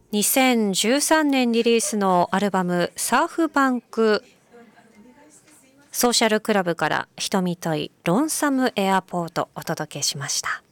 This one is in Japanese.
2013年リリースのアルバムサーフバンクソーシャルクラブから瞳といロンサムエアポートお届けしました。